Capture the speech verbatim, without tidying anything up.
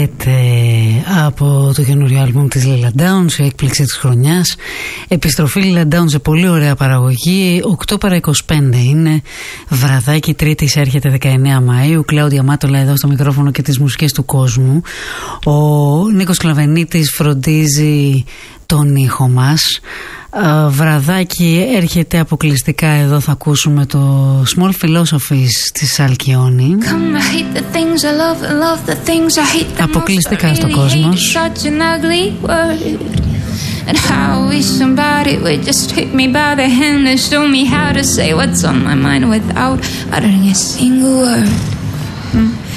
Forget από το καινούριο άλμπουμ της Lila Downs, η έκπληξη της χρονιάς. Επιστροφή Lila Downs σε πολύ ωραία παραγωγή. οκτώ παρά είκοσι πέντε είναι, βραδάκι Τρίτης, έρχεται δεκαεννέα Μαΐου. Κλάουδια Μάτολα εδώ στο μικρόφωνο και τις μουσικές του κόσμου. Ο Νίκος Κλαβενίτης φροντίζει τον ήχο μας. Uh, βραδάκι έρχεται αποκλειστικά εδώ, θα ακούσουμε το Small Philosophies της Αλκιόνι. Αποκλειστικά στο Κόσμος. And how I wish somebody would just take me by the hand and show me how to say what's on my mind without uttering a single word.